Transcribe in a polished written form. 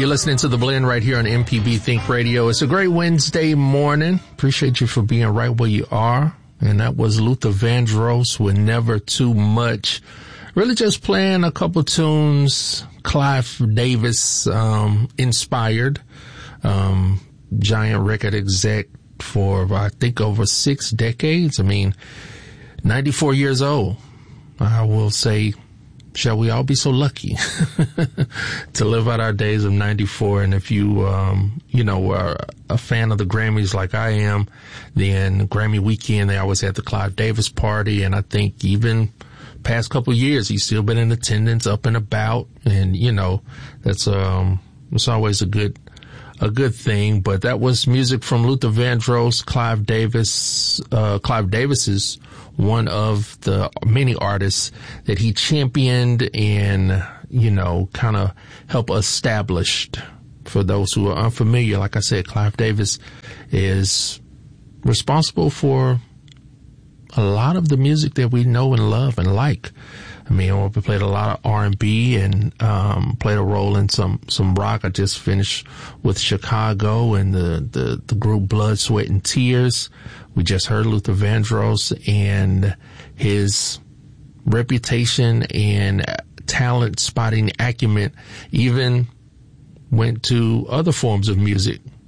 You're listening to The Blend right here on MPB Think Radio. It's a great Wednesday morning. Appreciate you for being right where you are. And that was Luther Vandross with Never Too Much. Really just playing a couple tunes, Clive Davis inspired. Giant record exec for, I think, over 6 decades. 94 years old. I will say, shall we all be so lucky to live out our days of 94? And if you, are a fan of the Grammys like I am, then Grammy weekend, they always had the Clive Davis party. And I think even past couple of years, he's still been in attendance, up and about. And, that's, it's always a good thing. But that was music from Luther Vandross, Clive Davis's one of the many artists that he championed and, kind of helped establish. For those who are unfamiliar, like I said, Clive Davis is responsible for a lot of the music that we know and love and like. We played a lot of R&B and played a role in some rock. I just finished with Chicago and the group Blood, Sweat, and Tears. We just heard Luther Vandross, and his reputation and talent spotting acumen even went to other forms of music.